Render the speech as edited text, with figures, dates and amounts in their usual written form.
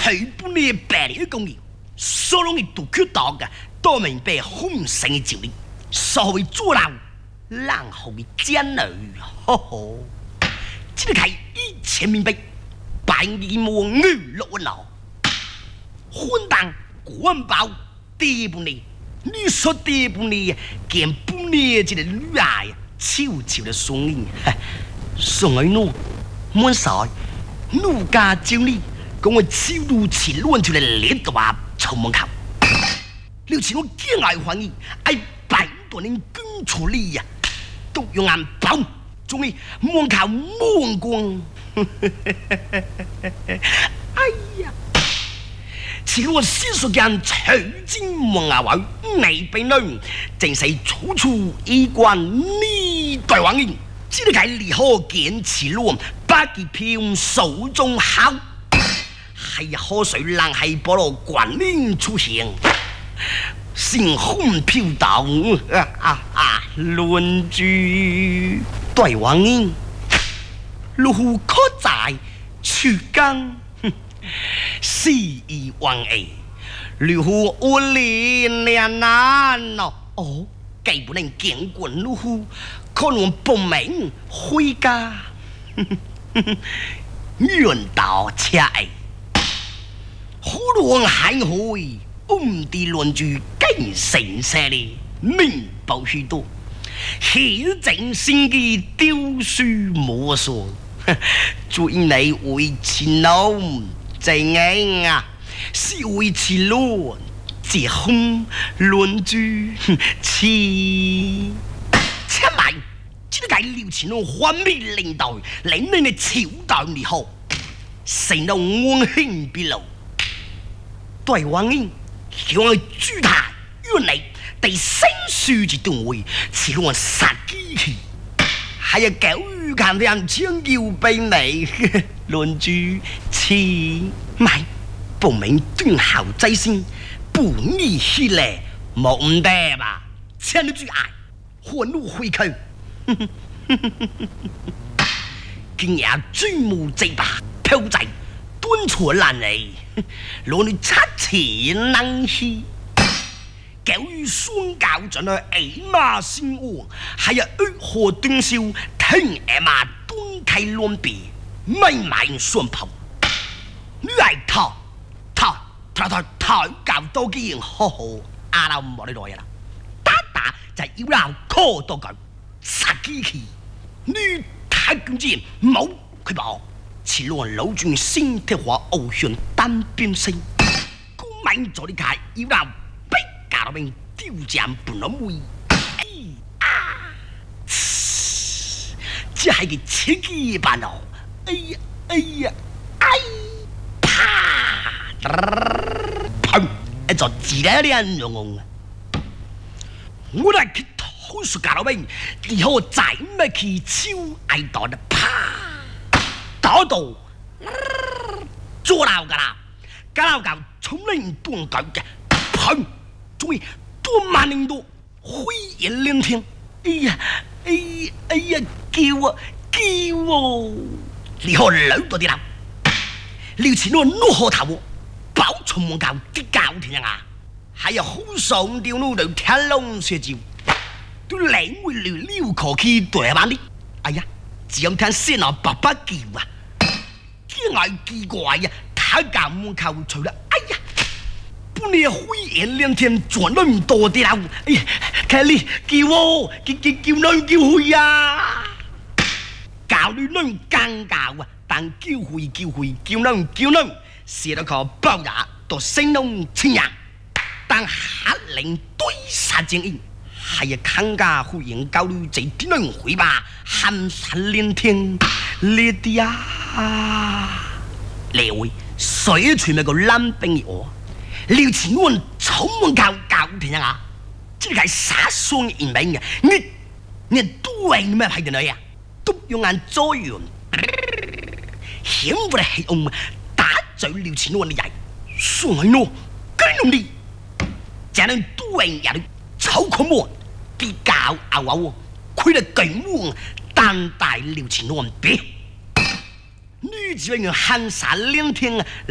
全部的白领工业，所容易都看到的，都明白红绳的道理。所谓做人，然后的艰难，呵呵，这个开1000明白，白日莫娱乐闹，混蛋官包第一步呢，你说第一步呢，见不呢这个女孩悄悄的送你，送来喏，满晒，奴家叫你。跟我超度前乱出来列个话出门口，了前我见爱欢喜，爱百多年跟处理呀，都用眼包，终于门口门光，哎呀！前我先说间取经门啊话，内边人正是处处衣冠你对王人，只得该离好见起路，把几票手中好。系河水冷系菠萝管领出现，星空飘荡论住对王人，路可在出更，是以王诶，路我连连难咯。哦，既不能见惯路，可能不明回家，远道车诶。胡乱喊会，地乱住更神色哩，明白许多。现正心机丢书莫说，最你为前路正硬啊，是为前路结婚乱住痴。且来，这个刘前路环美领导，领你的朝代你好，成了安兴必路。对王人向我主台原来第三书一段位，是我杀机器，还有教育看人将叫俾你论住痴买不明断后仔先，不义起来莫唔得吧？请你注爱，换路回去，今夜追慕这把飘仔。端错烂嚟，攞你七錢能氣，教育宣教盡去矮馬先王，係啊惡河端燒，聽矮馬端溪亂別，咪買雙炮，你係頭教多幾人好好，阿老唔冇你來啦，打就要鬧 call 多句，殺機器，你太咁知冇佢บอก前路老轉先的話，翱翔單邊升，公民做啲界要鬧逼架到邊丟站半兩妹，只係個刺激版哦，哎呀，啪，砰，一座自然靚容啊！我嚟去偷書架到邊，以後再唔去超愛到的啪。打到做鬧噶啦，家鬧教從零斷腳嘅，砰！終於多萬年多，灰煙連天，哎呀，叫啊！你可留多啲啦，廖前我攞河頭，包從門教啲教天啊，係啊好上吊路度天龍雪照，都領會撩可氣對板啲，哎呀！只有聽先啊爸爸叫啊！啲愛奇怪呀，睇教門口除啦，哎呀！半夜灰煙連天，轉得唔多啲啦，哎呀！睇你叫我，叫女叫佢啊！教你女更教啊，但叫佢叫女，寫到個包牙到聲龍清人，但下令對殺正英。係啊，更加歡迎教女這啲人回吧，寒山連天呢啲啊！你會水全咪個冷冰嘢，廖前安草門教天啊！這係殺傷人命嘅，你都係咩派嘅女啊？都用眼左用，險不得係用打嘴廖前安嘅人，所以喏，跟住你，這樣都係人草可門。啲教牛牛，佢哋勁喎，但大廖前安別，女子要行山兩天啊！